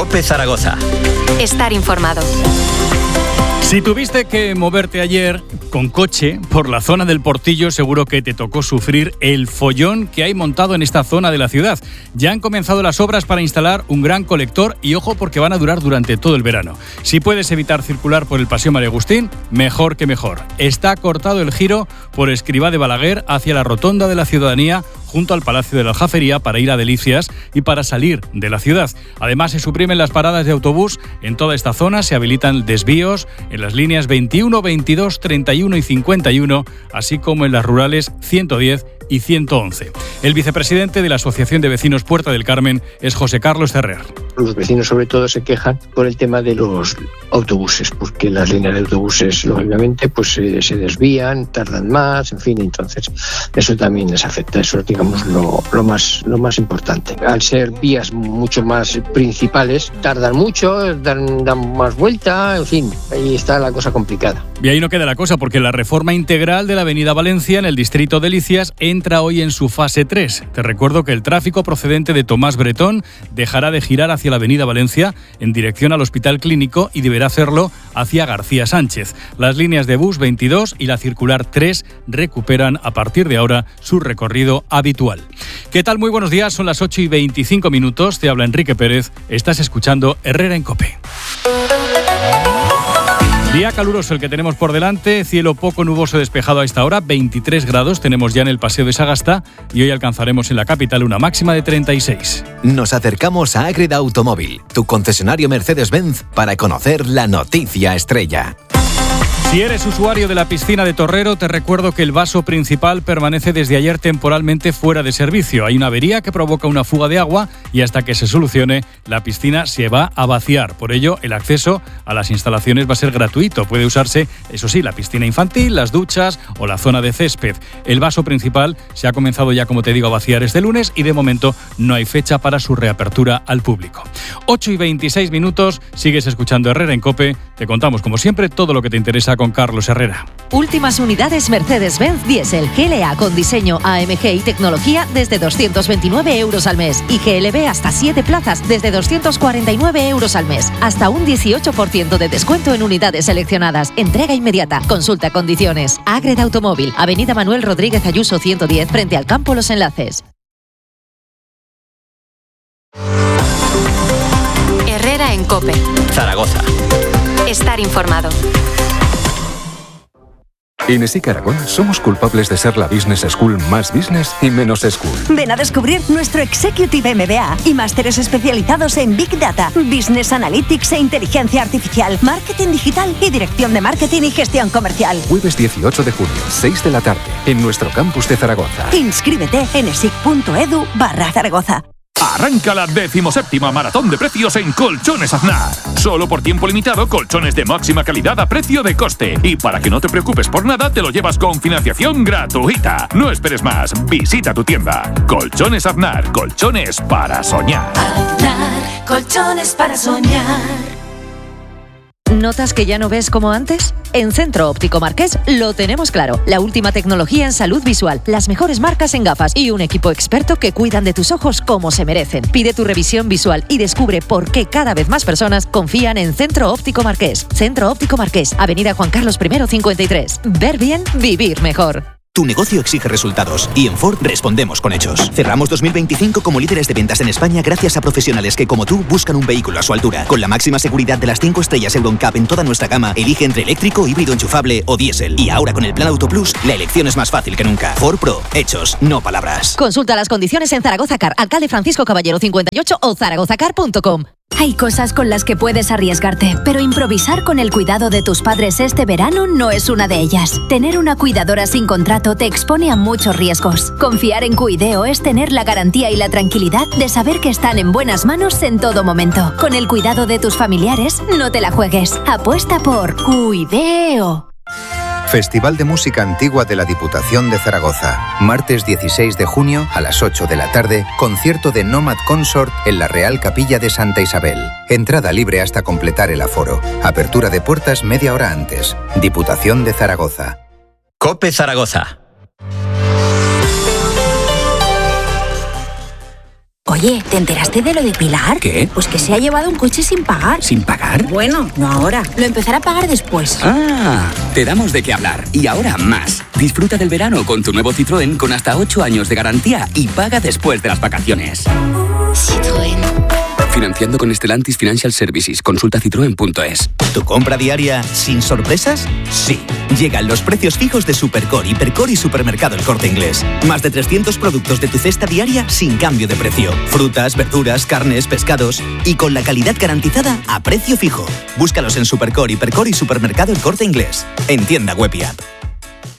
COPE Zaragoza. Estar informado. Si tuviste que moverte ayer con coche por la zona del Portillo, seguro que te tocó sufrir el follón que hay montado en esta zona de la ciudad. Ya han comenzado las obras para instalar un gran colector y ojo porque van a durar durante todo el verano. Si puedes evitar circular por el Paseo María Agustín, mejor que mejor. Está cortado el giro por Escribá de Balaguer hacia la Rotonda de la Ciudadanía junto al Palacio de la Aljafería para ir a Delicias y para salir de la ciudad. Además, se suprimen las paradas de autobús en toda esta zona, se habilitan desvíos en las líneas 21, 22, 31 y 51, así como en las rurales 110 y 111. El vicepresidente de la Asociación de Vecinos Puerta del Carmen es José Carlos Ferrer. Los vecinos sobre todo se quejan por el tema de los autobuses, porque las líneas de autobuses lógicamente pues se desvían, tardan más, en fin, entonces eso también les afecta, eso es digamos lo más importante. Al ser vías mucho más principales, tardan mucho, dan más vuelta, en fin, ahí está la cosa complicada. Y ahí no queda la cosa, porque la reforma integral de la Avenida Valencia en el distrito de Delicias entra hoy en su fase 3. Te recuerdo que el tráfico procedente de Tomás Bretón dejará de girar hacia la Avenida Valencia en dirección al Hospital Clínico y deberá hacerlo hacia García Sánchez. Las líneas de bus 22 y la circular 3 recuperan a partir de ahora su recorrido habitual. ¿Qué tal? Muy buenos días, son las 8:25. Te habla Enrique Pérez, estás escuchando Herrera en COPE. Día caluroso el que tenemos por delante, cielo poco nuboso despejado a esta hora, 23 grados tenemos ya en el Paseo de Sagasta y hoy alcanzaremos en la capital una máxima de 36. Nos acercamos a Ágreda Automóvil, tu concesionario Mercedes-Benz, para conocer la noticia estrella. Si eres usuario de la piscina de Torrero, te recuerdo que el vaso principal permanece desde ayer temporalmente fuera de servicio. Hay una avería que provoca una fuga de agua y hasta que se solucione, la piscina se va a vaciar. Por ello, el acceso a las instalaciones va a ser gratuito. Puede usarse, eso sí, la piscina infantil, las duchas o la zona de césped. El vaso principal se ha comenzado ya, como te digo, a vaciar este lunes y de momento no hay fecha para su reapertura al público. 8:26, sigues escuchando Herrera en COPE. Te contamos, como siempre, todo lo que te interesa con Carlos Herrera. Últimas unidades Mercedes-Benz Diesel GLA con diseño AMG y tecnología desde 229 euros al mes y GLB hasta 7 plazas desde 249 euros al mes. Hasta un 18% de descuento en unidades seleccionadas. Entrega inmediata. Consulta condiciones. Ágreda Automóvil, Avenida Manuel Rodríguez Ayuso 110, frente al Campo Los Enlaces. Herrera en COPE Zaragoza. Estar informado. En ESIC Aragón somos culpables de ser la business school más business y menos school. Ven a descubrir nuestro Executive MBA y másteres especializados en Big Data, Business Analytics e Inteligencia Artificial, Marketing Digital y Dirección de Marketing y Gestión Comercial. Jueves 18 de junio, 6 de la tarde, en nuestro campus de Zaragoza. Inscríbete en esic.edu/Zaragoza. Arranca la 17ª maratón de precios en Colchones Aznar. Solo por tiempo limitado, colchones de máxima calidad a precio de coste. Y para que no te preocupes por nada, te lo llevas con financiación gratuita. No esperes más, visita tu tienda. Colchones Aznar, colchones para soñar. Aznar, colchones para soñar. ¿Notas que ya no ves como antes? En Centro Óptico Marqués lo tenemos claro. La última tecnología en salud visual, las mejores marcas en gafas y un equipo experto que cuidan de tus ojos como se merecen. Pide tu revisión visual y descubre por qué cada vez más personas confían en Centro Óptico Marqués. Centro Óptico Marqués, Avenida Juan Carlos I 53. Ver bien, vivir mejor. Tu negocio exige resultados y en Ford respondemos con hechos. Cerramos 2025 como líderes de ventas en España gracias a profesionales que, como tú, buscan un vehículo a su altura. Con la máxima seguridad de las 5 estrellas EuroNCAP en toda nuestra gama, elige entre eléctrico, híbrido enchufable o diésel. Y ahora con el Plan Auto Plus, la elección es más fácil que nunca. Ford Pro, hechos, no palabras. Consulta las condiciones en Zaragoza Car, Alcalde Francisco Caballero 58 o zaragozacar.com. Hay cosas con las que puedes arriesgarte, pero improvisar con el cuidado de tus padres este verano no es una de ellas. Tener una cuidadora sin contrato te expone a muchos riesgos. Confiar en Cuideo es tener la garantía y la tranquilidad de saber que están en buenas manos en todo momento. Con el cuidado de tus familiares, no te la juegues. Apuesta por Cuideo. Festival de Música Antigua de la Diputación de Zaragoza. Martes 16 de junio a las 8 de la tarde, concierto de Nomad Consort en la Real Capilla de Santa Isabel. Entrada libre hasta completar el aforo. Apertura de puertas media hora antes. Diputación de Zaragoza. COPE Zaragoza. Oye, ¿te enteraste de lo de Pilar? ¿Qué? Pues que se ha llevado un coche sin pagar. ¿Sin pagar? Bueno, no ahora. Lo empezará a pagar después. Ah, te damos de qué hablar. Y ahora más. Disfruta del verano con tu nuevo Citroën con hasta 8 años de garantía y paga después de las vacaciones. Citroën. Financiando con Stellantis Financial Services. Consulta citroen.es. ¿Tu compra diaria sin sorpresas? Sí. Llegan los precios fijos de Supercore, Hipercore y Supermercado El Corte Inglés. Más de 300 productos de tu cesta diaria sin cambio de precio. Frutas, verduras, carnes, pescados y con la calidad garantizada a precio fijo. Búscalos en Supercore, Hipercore y Supermercado El Corte Inglés. En tienda web y app.